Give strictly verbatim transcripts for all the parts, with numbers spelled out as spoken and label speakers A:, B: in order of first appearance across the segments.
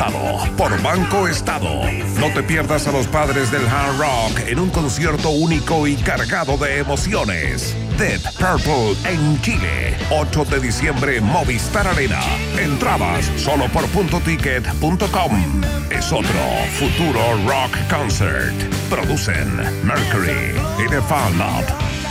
A: presentado por Banco Estado. No te pierdas a los padres del hard rock en un concierto único y cargado de emociones. Deep Purple en Chile, ocho de diciembre, Movistar Arena. Entradas solo por punto ticket punto com. Es otro futuro rock concert. Producen Mercury y The Fan Lab.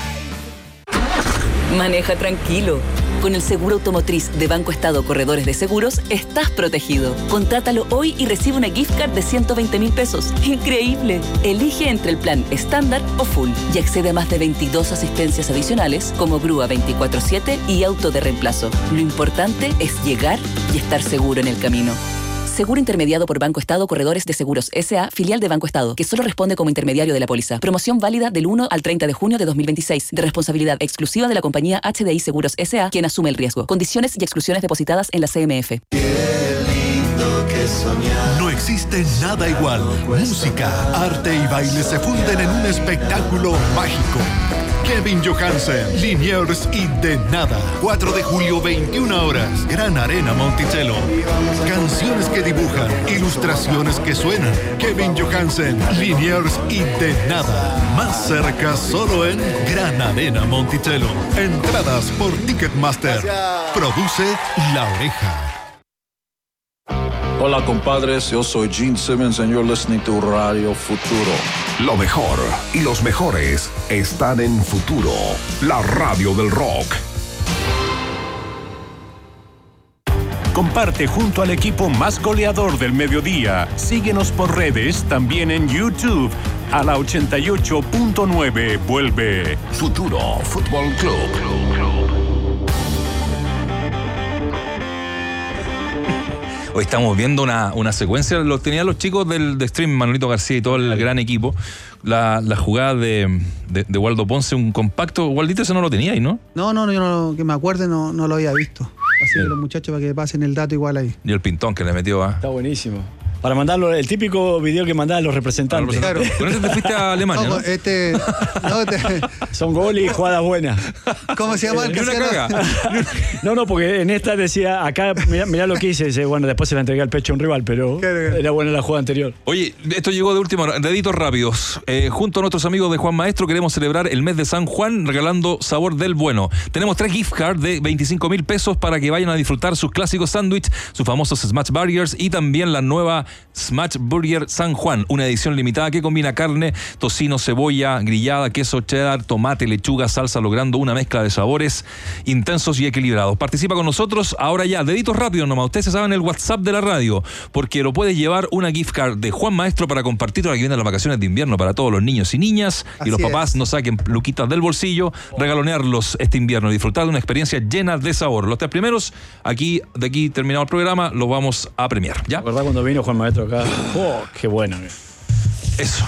B: Maneja tranquilo. Con el seguro automotriz de Banco Estado Corredores de Seguros, estás protegido. Contrátalo hoy y recibe una gift card de ciento veinte mil pesos. ¡Increíble! Elige entre el plan estándar o full y accede a más de veintidós asistencias adicionales como grúa veinticuatro siete y auto de reemplazo. Lo importante es llegar y estar seguro en el camino. Seguro intermediado por Banco Estado Corredores de Seguros S A, filial de Banco Estado, que solo responde como intermediario de la póliza. Promoción válida del uno al treinta de junio de dos mil veintiséis, de responsabilidad exclusiva de la compañía H D I Seguros S A, quien asume el riesgo. Condiciones y exclusiones depositadas en la C M F.
C: No existe nada igual. Música, arte y baile se funden en un espectáculo mágico. Kevin Johansen, Liniers y De Nada. cuatro de julio, veintiuna horas. Gran Arena Monticello. Canciones que dibujan, ilustraciones que suenan. Kevin Johansen, Liniers y De Nada. Más cerca solo en Gran Arena Monticello. Entradas por Ticketmaster. Produce La Oreja.
D: Hola compadres, yo soy Gene Simmons and you're listening to Radio Futuro.
A: Lo mejor y los mejores están en Futuro, la radio del rock.
E: Comparte junto al equipo más goleador del mediodía. Síguenos por redes, también en YouTube. A la ochenta y ocho punto nueve vuelve
A: Futuro Fútbol Club.
F: Hoy estamos viendo una, una secuencia, lo tenían los chicos del de Stream, Manolito García y todo el gran equipo, la, la jugada de, de, de Waldo Ponce, un compacto. Waldito, ese no lo teníais, ¿no?
G: No, no, yo no, que me acuerde, no, no lo había visto. Así que los muchachos para que pasen el dato igual ahí.
F: Y el pintón que le metió a...
H: Está buenísimo. Para mandarlo, el típico video que mandaban los representantes.
G: Claro.
F: Con eso te fuiste a Alemania, ¿no?
G: No, este, no, te...
H: Son goles y jugadas buenas.
G: ¿Cómo se llama el que
F: una caga.
H: No, no, porque en esta decía, acá, mirá, mirá lo que hice, dice, bueno, después se la entregué al pecho a un rival, pero era buena la jugada anterior.
F: Oye, esto llegó de última hora, deditos rápidos. Eh, junto a nuestros amigos de Juan Maestro queremos celebrar el mes de San Juan regalando sabor del bueno. Tenemos tres gift cards de veinticinco mil pesos para que vayan a disfrutar sus clásicos sándwiches, sus famosos Smash Burgers y también la nueva Smash Burger San Juan, una edición limitada que combina carne, tocino, cebolla, grillada, queso cheddar, tomate, lechuga, salsa, logrando una mezcla de sabores intensos y equilibrados. Participa con nosotros ahora ya, deditos rápidos nomás. Ustedes se saben el WhatsApp de la radio, porque lo puedes llevar una gift card de Juan Maestro para compartir ahora que vienen las vacaciones de invierno para todos los niños y niñas. Así y los papás es. No saquen luquitas del bolsillo, regalonearlos este invierno y disfrutar de una experiencia llena de sabor. Los tres primeros, aquí, de aquí terminado el programa, los vamos a premiar. ¿Ya?
H: ¿Verdad cuando vino Juan Maestro acá? Oh, qué bueno.
F: Eso.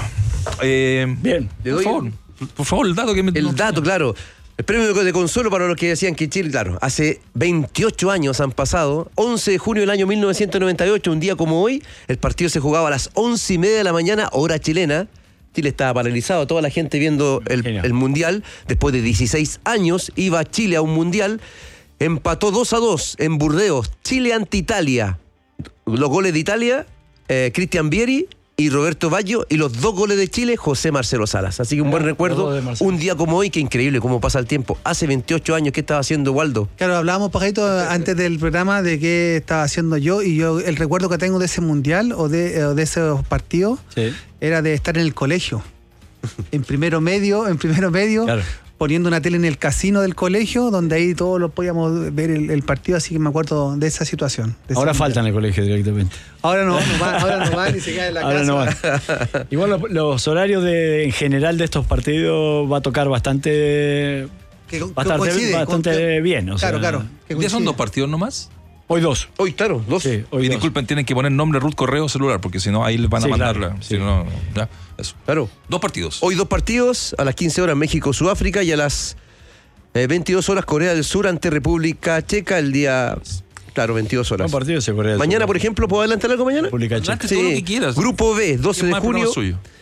F: Eh,
H: Bien.
F: Por favor, por favor, el dato que me...
I: El dato, claro. El premio de consuelo para los que decían que Chile, claro, hace veintiocho años han pasado. once de junio del año mil novecientos noventa y ocho, un día como hoy, el partido se jugaba a las once y media de la mañana, hora chilena. Chile estaba paralizado, toda la gente viendo el, el Mundial. Después de dieciséis años, iba Chile a un Mundial. Empató dos a dos en Burdeos. Chile ante Italia. Los goles de Italia... Eh, Cristian Vieri y Roberto Baggio, y los dos goles de Chile, José Marcelo Salas. Así que un buen recuerdo, un día como hoy, que increíble cómo pasa el tiempo. Hace veintiocho años, ¿qué estaba haciendo Waldo?
G: Claro, hablábamos, Pajarito, antes del programa de qué estaba haciendo yo, y yo el recuerdo que tengo de ese mundial o de, o de esos partidos, sí, era de estar en el colegio, en primero medio, en primero medio, claro, poniendo una tele en el casino del colegio, donde ahí todos lo podíamos ver el, el partido, así que me acuerdo de esa situación. De
H: ahora falta en el colegio directamente.
G: Ahora no, no va, ahora no va ni se queda en la ahora casa. No va.
H: Igual los, los horarios de, en general de estos partidos va a tocar bastante, que, que bastante, coincide, bastante con, bien. O
G: claro,
H: sea,
G: claro.
F: ¿Ya son dos partidos nomás?
H: Hoy dos.
I: Hoy, claro, dos.
H: Sí, hoy
F: y
H: dos.
F: Disculpen, tienen que poner nombre, Ruth, correo, celular, porque si no, ahí les van a sí, mandarla.
H: Claro,
F: si
H: sí.
F: no, ya, eso.
I: Claro.
F: Dos partidos.
I: Hoy dos partidos, a las quince horas México-Sudáfrica y a las eh, veintidós horas Corea del Sur ante República Checa el día... Claro, veintidós horas.
H: Un partido ese Corea del
I: mañana,
H: Sur.
I: por ejemplo, ¿puedo adelantar algo mañana?
H: República Checa.
F: Sí. Todo lo que quieras.
I: Grupo B, doce de junio,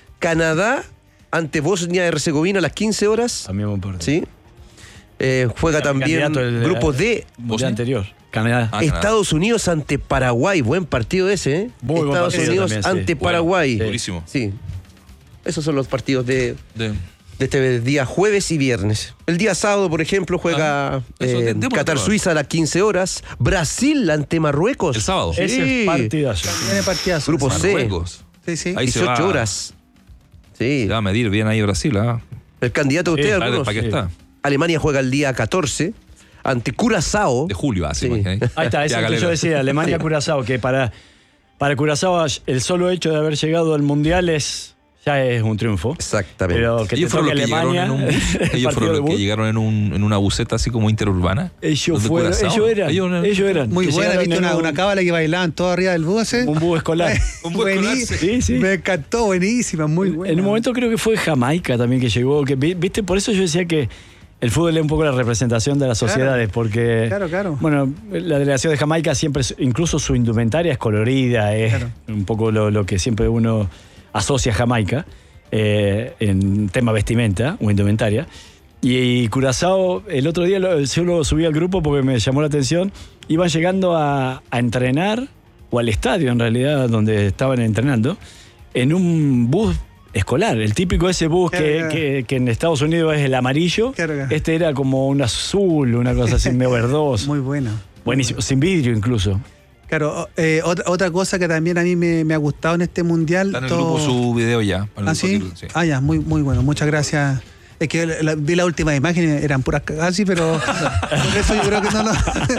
I: Canadá ante Bosnia y Herzegovina a las quince horas.
H: También buen partido.
I: Sí. Eh, juega también
H: el,
I: Grupo D.
H: Bosnia anterior. Canadá.
I: Ah, Estados Unidos ante Paraguay. Buen partido ese, ¿eh?
H: Muy buen
I: Estados
H: partido
I: Unidos
H: también, sí.
I: ante Paraguay.
F: Bueno, durísimo.
I: Sí. Esos son los partidos de,
F: De-
I: de este día jueves y viernes. El día sábado, por ejemplo, juega
F: Ah, eso,
I: eh,
F: de- démosle
I: Qatar-Suiza a las quince horas. Brasil ante Marruecos.
F: El sábado.
I: Sí.
H: Ese es partidazo.
G: Tiene partidazo.
I: Grupo C.
F: Marruecos.
G: Sí, sí.
F: Ahí se
I: dieciocho
F: va-
I: horas. Sí.
F: Se va a medir bien ahí Brasil, ¿ah?
I: El candidato de
H: Sí,
I: ustedes,
F: ¿Para
I: algunos.
F: qué está?
I: Alemania juega el día catorce ante Curazao.
F: De julio, así.
I: Sí.
F: imagínate.
H: Ahí está, eso
F: Ya,
H: es lo que
F: galera.
H: yo decía, Alemania-Curazao, que para, para Curazao el solo hecho de haber llegado al Mundial es ya es un triunfo.
I: Exactamente.
H: Pero que te
F: Ellos fueron
H: toque
F: los que llegaron
H: Alemania,
F: en un bus.
H: el
F: Ellos
H: partido
F: fueron
H: de
F: los que
H: bus.
F: llegaron en, un, en una buseta así como interurbana.
H: Ellos
F: Los de
H: fueron,
F: Curazao.
H: ellos eran,
F: Ellos-
H: ellos eran.
G: Muy
H: que
G: buena,
H: llegaron
G: viste
H: en
G: una,
H: un-
G: una cábala que bailaban todo arriba del bus ese.
H: un bus escolar.
F: Un bus escolar,
G: Buenísima.
H: sí, sí.
G: Me encantó, buenísima, muy buena.
H: En un momento creo que fue Jamaica también que llegó, que vi- viste, por eso yo decía que el fútbol es un poco la representación de las
G: Claro.
H: sociedades, porque
G: Claro, claro.
H: bueno, la delegación de Jamaica siempre, es- incluso su indumentaria es colorida, es
G: Claro.
H: un poco lo, lo que siempre uno asocia a Jamaica eh, en tema vestimenta o indumentaria. Y, y Curazao, el otro día lo, yo lo subí al grupo porque me llamó la atención, iban llegando a, a entrenar, o al estadio en realidad, donde estaban entrenando, en un bus escolar, el típico ese bus
G: Claro,
H: que,
G: claro.
H: que- que en Estados Unidos es el amarillo,
G: Claro, claro.
H: este era como un azul, una cosa así medio verdoso.
G: Muy buena.
H: Buenísimo, sin vidrio incluso.
G: Claro, eh, otra, otra cosa que también a mí me, me ha gustado en este mundial.
F: Está en el
G: todo-
F: grupo su video ya. para
G: ¿Ah,
F: el-
G: sí?
F: sí.
G: Ah, ya, muy, muy bueno. Muchas gracias. Es que la- vi la última imagen, eran puras cagadas, sí, pero por eso yo creo que no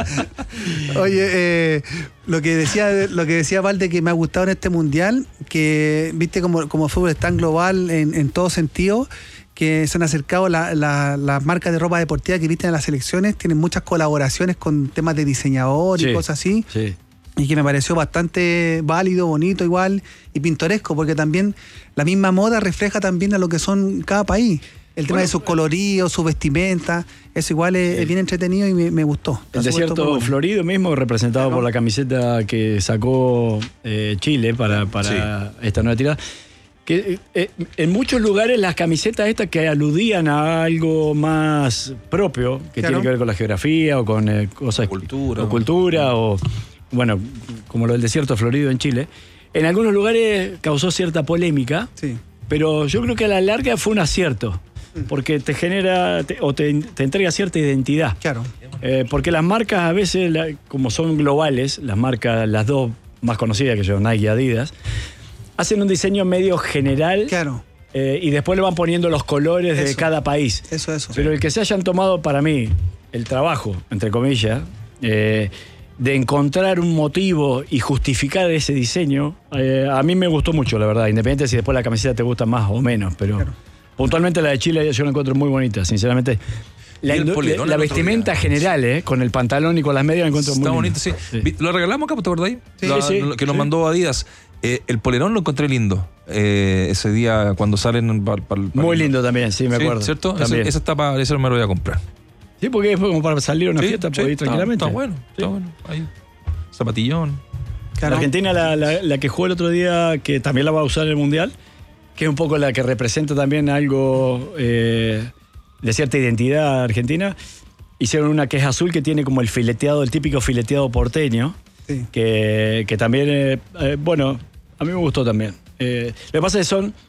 G: lo... Oye, eh, lo que decía lo que decía Valde que me ha gustado en este mundial, que viste como, como el fútbol es tan global en, en todo sentido, que se han acercado la- la- las marcas de ropa deportiva que visten en las selecciones, tienen muchas colaboraciones con temas de diseñador y
H: Sí,
G: cosas así.
H: Sí.
G: Y que me pareció bastante válido, bonito igual y pintoresco, porque también la misma moda refleja también a lo que son cada país. El tema de sus coloridos, su vestimenta, eso igual es, es bien entretenido y me, me gustó.
H: El
G: Está súper, súper
H: desierto
G: bueno.
H: florido mismo, representado
G: Claro.
H: por la camiseta que sacó eh, Chile para, para esta nueva tirada. Que, eh, en muchos lugares las camisetas estas que aludían a algo más propio, que
G: Claro.
H: tiene que ver con la geografía o con eh, cosas...
F: Cultura.
H: O cultura, o bueno, como lo del desierto florido en Chile. En algunos lugares causó cierta polémica,
G: Sí.
H: pero yo creo que a la larga fue un acierto, porque te genera te- o te, te entrega cierta identidad.
G: Claro.
H: Eh, porque las marcas a veces, la- como son globales, las marcas, las dos más conocidas que yo, Nike y Adidas, hacen un diseño medio general
G: Claro.
H: eh, y después le van poniendo los colores de
G: Eso.
H: cada país.
G: Eso, eso.
H: Pero el que se hayan tomado para mí el trabajo, entre comillas, eh, de encontrar un motivo y justificar ese diseño, eh, a mí me gustó mucho, la verdad, independiente si después la camiseta te gusta más o menos, pero
G: Claro.
H: puntualmente la de Chile yo la encuentro muy bonita, sinceramente. La,
F: Y el
H: indu-
F: polerón
H: la
F: el otro
H: vestimenta
F: día.
H: general, eh, con el pantalón y con las medias la encuentro muy
F: Está
H: linda.
F: bonito, sí. Vi- Lo regalamos acá, ¿te acordás?
H: Sí,
F: La-
H: sí,
F: lo que nos
H: sí.
F: mandó Adidas. Eh, el polerón lo encontré lindo. Eh, ese día cuando salen... pa- pa- pa-
H: Muy lindo también, sí, me
F: Sí,
H: acuerdo.
F: ¿cierto? Ese,
H: También.
F: ese está para, ese me lo voy a comprar.
H: Sí, porque es como para salir a una
F: Sí,
H: fiesta,
F: sí,
H: puedes ir
F: está-
H: tranquilamente.
F: Está bueno,
H: Sí.
F: está bueno. Ahí. Zapatillón.
H: La
G: Claro.
H: Argentina, la, la- la que jugó el otro día, que también la va a usar en el Mundial, que es un poco la que representa también algo eh, de cierta identidad argentina. Hicieron una que es azul, que tiene como el fileteado, el típico fileteado porteño,
G: Sí.
H: que, que también, eh, eh, bueno, a mí me gustó también. Eh, lo que pasa es que son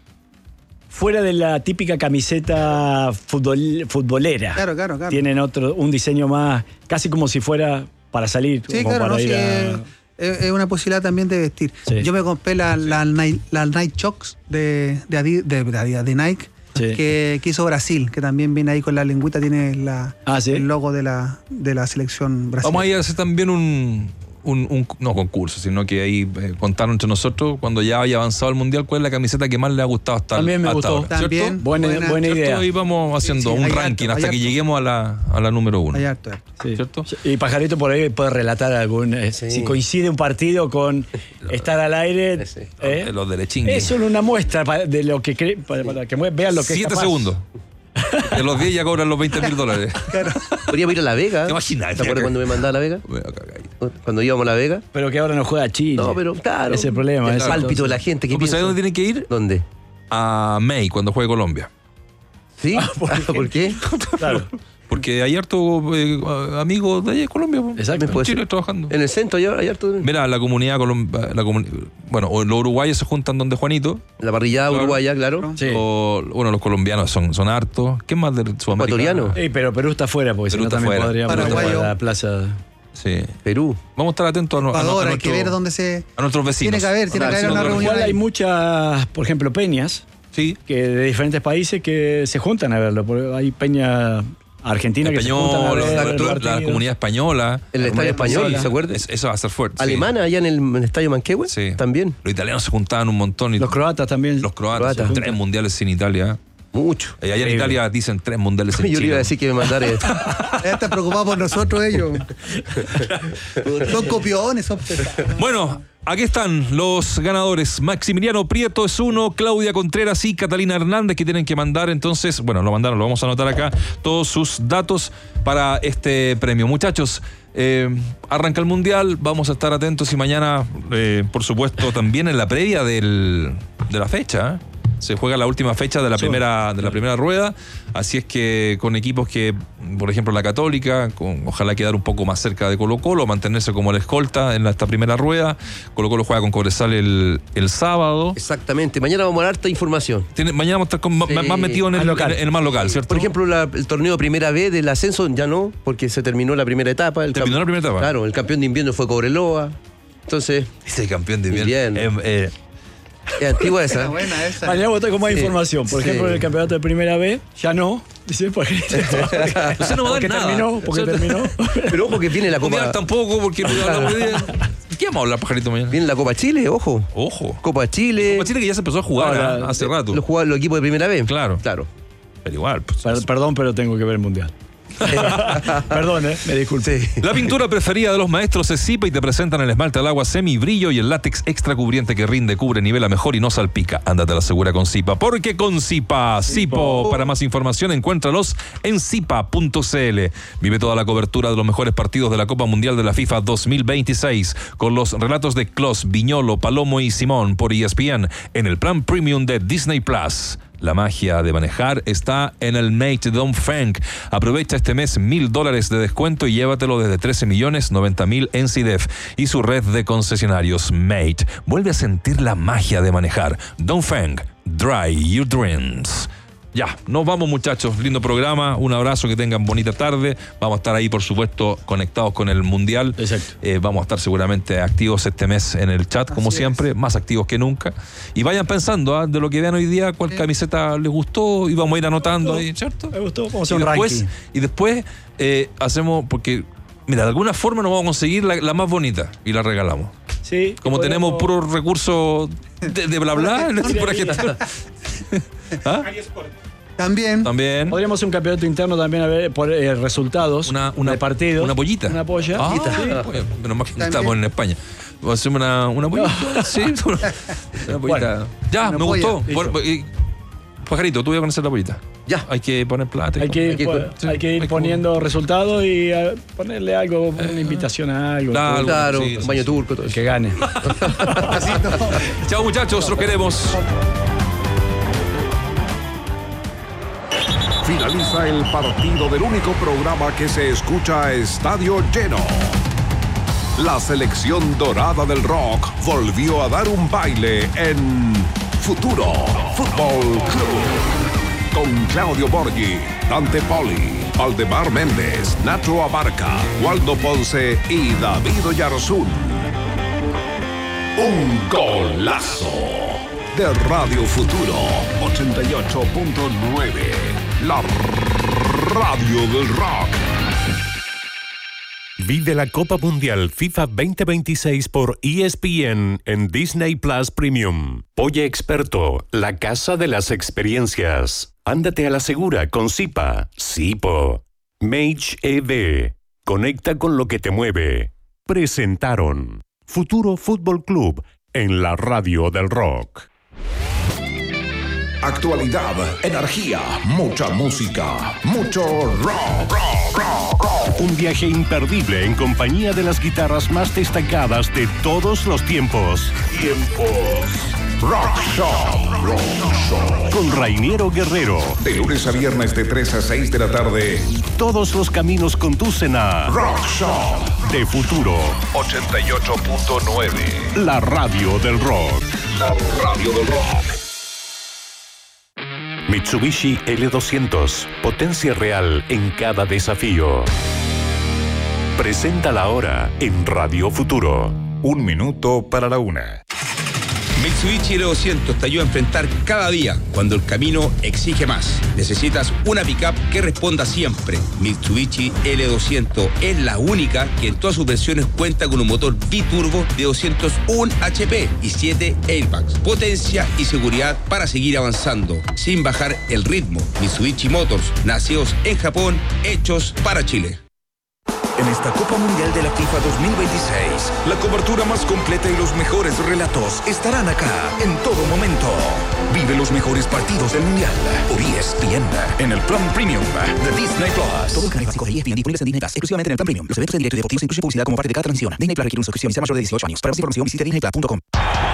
H: fuera de la típica camiseta futbol- futbolera.
G: Claro, claro, claro.
H: Tienen otro, un diseño más, casi como si fuera para salir,
G: Sí,
H: como
G: claro,
H: para
G: no,
H: ir
G: sí,
H: a...
G: es, es- es una posibilidad también de vestir.
H: Sí.
G: Yo me compré la, la, Nike, la Nike Chucks de, de, Adi- de, de Adidas, de Nike,
H: Sí.
G: que, que hizo Brasil, que también viene ahí con la lengüita, tiene la,
H: Ah, ¿sí?
G: el logo de la, de la selección brasileña.
F: Vamos a ir a hacer también un, un, un- no concurso, sino que ahí eh, contaron entre nosotros, cuando ya haya avanzado el mundial, cuál es la camiseta que más le ha gustado hasta,
H: También me
F: hasta
H: gustó.
F: ahora, ¿cierto?
G: También.
H: Buena,
G: Buena,
H: buena
F: ¿Cierto?
H: idea.
F: Y vamos haciendo
G: Sí, sí,
F: un
G: hay
F: ranking
G: harto,
F: hasta
G: hay
F: que
G: harto.
F: lleguemos a la, a la número uno.
G: Hay harto, harto.
H: Sí.
F: ¿Cierto?
H: Y Pajarito por ahí puede relatar algún. eh,
I: Sí.
H: Si coincide un partido con estar al aire.
I: Sí.
H: ¿eh?
F: Los de Lechingui.
H: Es solo una muestra pa- de lo que cree, para, para que mue- vean lo que es
F: Siete
H: capaz.
F: segundos. De los diez ya cobran los veinte mil dólares.
I: Podríamos ir a La Vega.
F: ¿Te imaginas?
I: ¿Te acuerdas cuando me mandaba a La Vega? Cuando íbamos a La Vega.
H: Pero que ahora no juega Chile.
I: No, pero claro.
H: Ese es el problema.
I: El
H: ese,
I: pálpito de la
H: entonces.
I: gente que
F: ¿Tú sabes
I: piensa.
F: dónde tienen que ir?
I: ¿Dónde?
F: A May, cuando juegue Colombia.
I: ¿Sí? Ah, ¿Por qué?
H: Claro.
F: Porque hay harto eh, amigos de allá de Colombia,
I: Exacto.
F: en Chile trabajando.
I: En el centro hay, hay harto.
F: Mira, la comunidad colombiana, la comuni bueno, o los uruguayos se juntan donde Juanito.
I: La parrillada
F: Claro.
I: uruguaya, claro.
H: Sí.
F: O, bueno, los colombianos son, son hartos. ¿Qué más de Sudamérica?
I: Ecuatoriano.
H: Sí, pero Perú está afuera, porque
F: Perú
H: si no
F: está
H: también
F: fuera.
H: podríamos ir
G: Paraguayo.
H: a la plaza.
F: Sí.
I: Perú.
F: Vamos a estar atentos a, no- a, no- a
G: Ecuador, hay
F: nuestro-
G: que ver dónde se.
F: a nuestros vecinos.
G: Tiene que haber, tiene
H: Claro,
G: que haber
H: sí,
G: una
H: no,
G: reunión.
H: igual hay
G: ahí.
H: muchas, por ejemplo, peñas
F: Sí.
H: que de diferentes países que se juntan a verlo. Porque hay peña argentina que se juntan a
F: Español,
H: ver
F: la,
H: el
F: la
H: partido.
F: comunidad española.
I: El estadio español,
H: española.
I: ¿se acuerdan?
F: Es- eso va a ser fuerte. sí.
I: Alemana, allá en el, en el estadio Manquehue.
F: Sí.
I: También.
F: Los italianos se juntaban un montón. Y
H: Los croatas también.
F: los croatas.
I: croatas.
F: son tres mundiales sin Italia.
I: Mucho.
F: Eh, allá en
H: Increíble.
F: Italia dicen tres mundiales sin
I: Yo le
F: Chile.
I: iba a decir que me mandara esto.
G: Ya están preocupados por nosotros ellos. Son copiones, son pesados.
F: Bueno, aquí están los ganadores. Maximiliano Prieto es uno, Claudia Contreras y Catalina Hernández, que tienen que mandar entonces, bueno, lo mandaron, lo vamos a anotar acá, todos sus datos para este premio. Muchachos, eh, arranca el Mundial, vamos a estar atentos y mañana, eh, por supuesto, también en la previa del, de la fecha, ¿eh? Se juega la última fecha de la
H: Sí.
F: primera de la primera rueda, así es que con equipos que, por ejemplo, la Católica, con, ojalá quedar un poco más cerca de Colo-Colo, mantenerse como el escolta en la- esta primera rueda. Colo-Colo juega con Cobresal el, el sábado.
I: Exactamente. Mañana vamos a dar harta información.
F: Tiene- mañana vamos a estar con-
I: Sí.
F: más, más metidos en el,
H: Más local.
F: en el más local, ¿cierto?
I: Por ejemplo, la- el torneo Primera B del ascenso ya no, porque se terminó la primera etapa. El
F: ¿Terminó
I: camp-
F: la primera etapa?
I: Claro, el campeón de invierno fue Cobreloa. Entonces,
F: ese campeón de bien.
I: Bien.
F: Eh, eh,
I: es antigua esa.
G: Buena esa.
H: Mañana voy a estar con más
I: Sí.
H: información. Por
I: Sí.
H: ejemplo, en el campeonato de primera B, ya no. Dice, porque,
F: Usted no va a dar
H: porque
F: nada.
H: terminó, porque
F: Usted-
H: terminó.
I: Pero ojo que viene la
F: Mundial
I: Copa.
F: tampoco, porque no hablamos de ¿qué vamos a hablar, pajarito, mañana?
I: Viene la Copa Chile, ojo.
F: Ojo.
I: Copa Chile.
F: Copa Chile que ya se empezó a jugar
H: Ahora,
F: ah, hace rato.
I: Lo jugaban los equipos de Primera B.
F: Claro.
I: Claro.
F: Pero igual, pues,
H: Per- Perdón, pero tengo que ver el mundial. Perdón, eh, me disculpe.
I: Sí.
F: La pintura preferida de los maestros es Zipa y te presentan el esmalte al agua semi brillo y el látex extra cubriente que rinde, cubre, nivela mejor y no salpica. Ándate a la segura con Zipa, porque con Zipa, Zipo. Para más información encuéntralos en zipa punto cl. Vive toda la cobertura de los mejores partidos de la Copa Mundial de la FIFA dos mil veintiséis con los relatos de Klos, Viñolo, Palomo y Simón por E S P N en el plan premium de Disney Plus. La magia de manejar está en el Mate Dongfeng. Aprovecha este mes mil dólares de descuento y llévatelo desde trece millones noventa mil en C I D E F y su red de concesionarios Mate. Vuelve a sentir la magia de manejar. Dongfeng, dry your dreams. Ya, nos vamos, muchachos. Lindo programa. Un abrazo, que tengan bonita tarde. Vamos a estar ahí, por supuesto, conectados con el Mundial.
H: Exacto.
F: Eh, vamos a estar seguramente activos este mes en el chat, como
G: Así
F: siempre, más activos que nunca. Y vayan pensando ¿ah? de lo que vean hoy día, cuál camiseta les gustó, y vamos a ir anotando ahí, ¿cierto?
H: Me gustó, vamos a
F: Y
H: hacer un
F: después,
H: ranking.
F: y después eh, hacemos, porque, mira, de alguna forma nos vamos a conseguir la, la más bonita y la regalamos.
H: Sí.
F: Como
H: podemos-
F: tenemos puros recursos de, de bla bla, en este pura gente. ¿Ah?
G: También.
F: También.
H: Podríamos hacer un campeonato interno también a ver por eh, resultados
F: Una, una,
H: de partidos.
F: Una pollita.
H: Una polla.
F: Ah,
H: Sí.
F: pues, menos mal que no
G: También.
F: estamos en España. Vamos a hacer una, una pollita. Sí, una pollita.
H: Bueno,
F: ya,
G: una
F: me
G: polla.
F: gustó.
H: Listo.
F: Bueno, y- Pajarito, tú voy a conocer la pollita.
I: Ya.
F: Hay que poner plata. y
H: Hay que,
I: Hay que-
H: po-
F: sí,
H: hay que ir
F: hay que-
H: poniendo resultados y eh, ponerle algo, una invitación a algo.
F: Claro.
H: todo,
I: Claro,
F: sí,
I: un
F: sí,
I: baño
F: sí.
I: turco, todo eso.
H: que gane.
F: Chao, muchachos, los queremos.
A: Finaliza el partido del único programa que se escucha a estadio lleno. La selección dorada del rock volvió a dar un baile en Futuro Fútbol Club. Con Claudio Borghi, Dante Poli, Aldemar Méndez, Nacho Abarca, Waldo Ponce y David Oyarzún. Un golazo de Radio Futuro ochenta y ocho punto nueve. La radio del rock.
J: Vive la Copa Mundial FIFA veinte veintiséis por E S P N en Disney Plus Premium. Oye Experto, la casa de las experiencias. Ándate a la segura con Zipa, Zipo. Mage E V. Conecta con lo que te mueve. Presentaron Futuro Fútbol Club en la radio del rock.
A: Actualidad, energía, mucha música, mucho rock. rock, rock, rock.
J: Un viaje imperdible en compañía de las guitarras más destacadas de todos los tiempos.
A: Tiempos. Rock Shop. Rock Shop.
J: Con Rainiero Guerrero.
A: De lunes a viernes de tres a seis de la tarde.
J: Todos los caminos conducen a
A: Rock Shop.
J: De Futuro.
A: ochenta y ocho punto nueve.
J: La radio del rock.
A: La radio del rock.
J: Mitsubishi L doscientos. Potencia real en cada desafío. Presenta la hora en Radio Futuro.
A: Un minuto para la una.
K: Mitsubishi L doscientos te ayuda a enfrentar cada día cuando el camino exige más. Necesitas una pickup que responda siempre. Mitsubishi L doscientos es la única que en todas sus versiones cuenta con un motor biturbo de doscientos uno H P y siete airbags. Potencia y seguridad para seguir avanzando sin bajar el ritmo. Mitsubishi Motors, nacidos en Japón, hechos para Chile.
L: En esta Copa Mundial de la FIFA dos mil veintiséis, la cobertura más completa y los mejores relatos estarán acá en todo momento. Vive los mejores partidos del Mundial por E S P N en el plan Premium de Disney Plus.
M: Todos los canales básicos de E S P N disponibles en Disney Plus, exclusivamente en el plan Premium. Los eventos en directo y deportivos incluyen publicidad como parte de cada transmisión. Disney Plus requiere una suscripción y sea mayor de dieciocho años. Para más información visite disney plus punto com.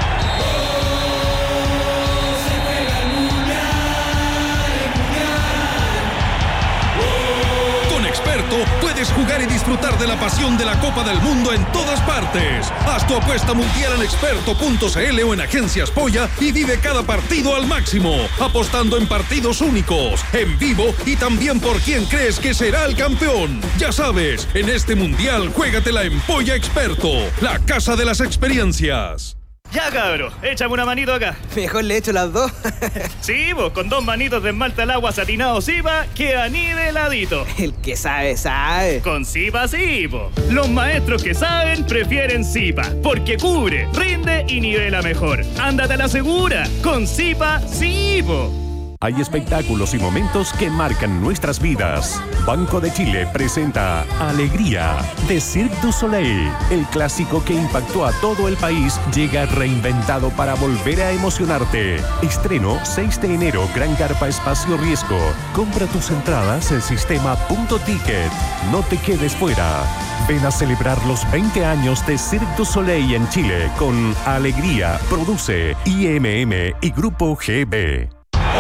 N: Puedes jugar y disfrutar de la pasión de la Copa del Mundo en todas partes. Haz tu apuesta mundial en experto punto c l o en Agencias Polla y vive cada partido al máximo, apostando en partidos únicos, en vivo y también por quién crees que será el campeón. Ya sabes, en este mundial juégatela en Polla Experto, la casa de las experiencias.
O: Ya, cabro, échame una manito acá.
P: Mejor le echo las dos.
O: Sí, vos, con dos manitos de esmalte al agua satinado Zipa, queda niveladito.
P: El que sabe, sabe.
O: Con Zipa, sí, po. Los maestros que saben prefieren Zipa, porque cubre, rinde y nivela mejor. Ándate a la segura, con Zipa, sí, po.
J: Hay espectáculos y momentos que marcan nuestras vidas. Banco de Chile presenta Alegría de Cirque du Soleil. El clásico que impactó a todo el país llega reinventado para volver a emocionarte. Estreno seis de enero, Gran Carpa Espacio Riesgo. Compra tus entradas en sistema punto ticket. No te quedes fuera. Ven a celebrar los veinte años de Cirque du Soleil en Chile con Alegría. Produce I M M y Grupo G B.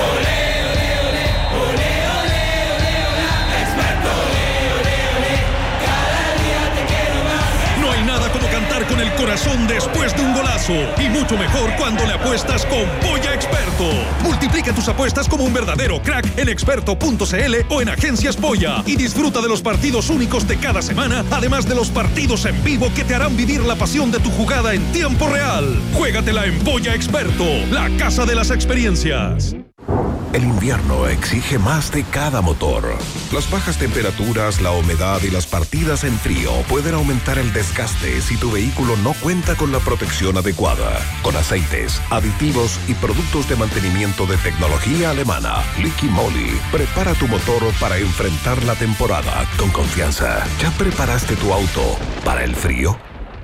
N: No hay nada como cantar con el corazón después de un golazo, y mucho mejor cuando le apuestas con Polla Experto. Multiplica tus apuestas como un verdadero crack en experto punto c l o en Agencias Polla y disfruta de los partidos únicos de cada semana, además de los partidos en vivo que te harán vivir la pasión de tu jugada en tiempo real. Juégatela en Polla Experto, la casa de las experiencias.
A: El invierno exige más de cada motor. Las bajas temperaturas, la humedad y las partidas en frío pueden aumentar el desgaste si tu vehículo no cuenta con la protección adecuada. Con aceites, aditivos y productos de mantenimiento de tecnología alemana, Liqui Moly, prepara tu motor para enfrentar la temporada con confianza. ¿Ya preparaste tu auto para el frío?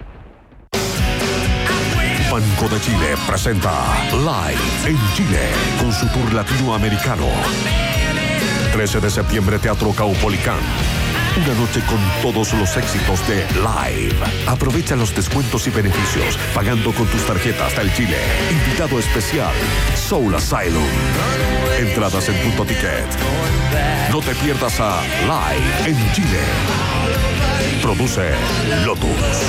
A: Banco de Chile presenta Live en Chile con su tour latinoamericano. trece de septiembre, Teatro Caupolicán. Una noche con todos los éxitos de Live. Aprovecha los descuentos y beneficios pagando con tus tarjetas del Chile. Invitado especial, Soul Asylum. Entradas en Punto Ticket. No te pierdas a Live en Chile. Produce Lotus.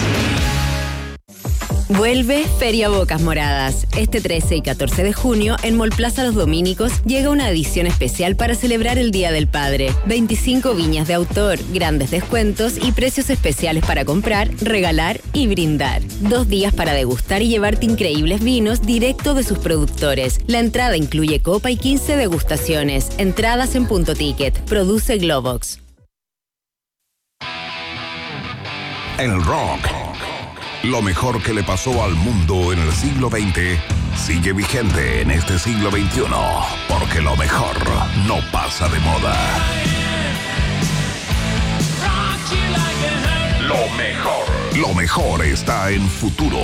Q: Vuelve Feria Bocas Moradas. Este trece y catorce de junio, en Mall Plaza Los Dominicos, llega una edición especial para celebrar el Día del Padre. veinticinco viñas de autor, grandes descuentos y precios especiales para comprar, regalar y brindar. Dos días para degustar y llevarte increíbles vinos directo de sus productores. La entrada incluye copa y quince degustaciones. Entradas en Punto Ticket. Produce Globox.
A: El rock. Lo mejor que le pasó al mundo en el siglo veinte sigue vigente en este siglo veintiuno, porque lo mejor no pasa de moda. Lo mejor. Lo mejor está en Futuro.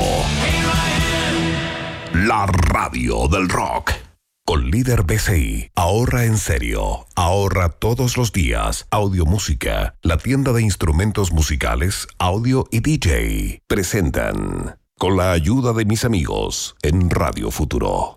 A: La radio del rock. Con Líder B C I. Ahorra en serio. Ahorra todos los días. Audio Música. La tienda de instrumentos musicales, audio y D J. Presentan con la ayuda de mis amigos en Radio Futuro.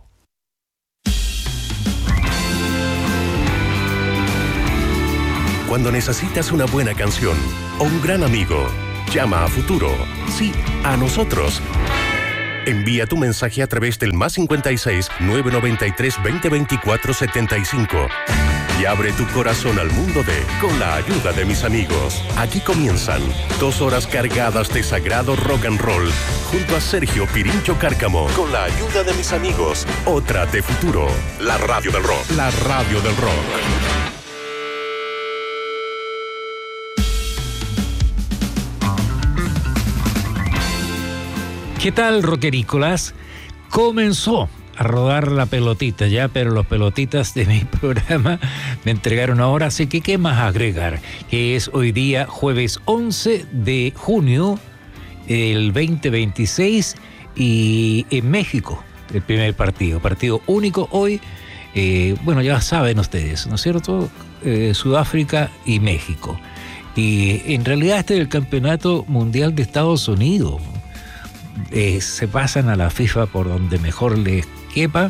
J: Cuando necesitas una buena canción o un gran amigo, llama a Futuro. Sí, a nosotros. Envía tu mensaje a través del más cincuenta y seis, novecientos noventa y tres, veinte veinticuatro, setenta y cinco. Y abre tu corazón al mundo de Con la ayuda de mis amigos. Aquí comienzan dos horas cargadas de sagrado rock and roll junto a Sergio Pirincho Cárcamo. Con la ayuda de mis amigos. Otra de Futuro. La radio del rock. La radio del rock.
R: ¿Qué tal, rockerícolas? Comenzó a rodar la pelotita ya, pero los pelotitas de mi programa me entregaron ahora, así que ¿qué más agregar? Que es hoy día jueves once de junio del veinte veintiséis y en México el primer partido, partido único hoy, eh, bueno, ya saben ustedes, ¿no es cierto? Eh, Sudáfrica y México. Y en realidad este es el Campeonato Mundial de Estados Unidos. Eh, se pasan a la FIFA por donde mejor les quepa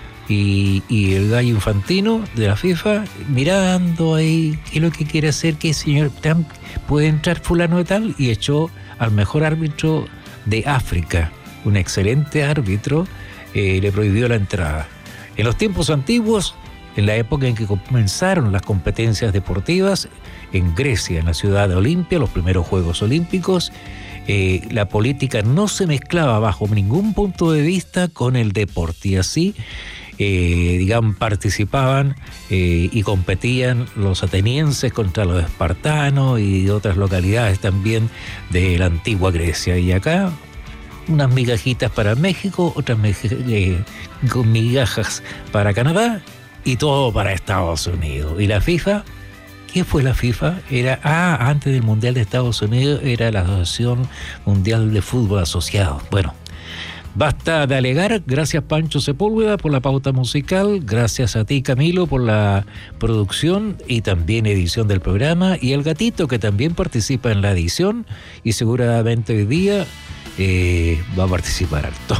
R: y, y el gallo infantino de la FIFA mirando ahí qué es lo que quiere hacer, que el señor Trump puede entrar fulano de tal, y echó al mejor árbitro de África, un excelente árbitro, eh, le prohibió la entrada. En los tiempos antiguos, en la época en que comenzaron las competencias deportivas en Grecia, en la ciudad de Olimpia, los primeros Juegos Olímpicos, Eh, la política no se mezclaba bajo ningún punto de vista con el deporte, y así, eh, digamos, participaban eh, y competían los atenienses contra los espartanos y otras localidades también de la antigua Grecia. Y acá, unas migajitas para México, otras eh, migajas para Canadá y todo para Estados Unidos. Y la FIFA... ¿Qué fue la FIFA? Era, ah, antes del Mundial de Estados Unidos era la Asociación Mundial de Fútbol Asociado. Bueno, basta de alegar. Gracias, Pancho Sepúlveda, por la pauta musical. Gracias a ti, Camilo, por la producción y también edición del programa. Y el gatito, que también participa en la edición y seguramente hoy día eh, va a participar harto.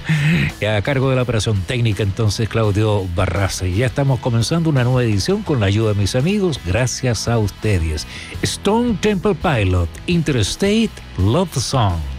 R: A cargo de la operación técnica, entonces, Claudio Barraza. Y ya estamos comenzando una nueva edición con la ayuda de mis amigos, gracias a ustedes. Stone Temple Pilot, Interstate Love Song.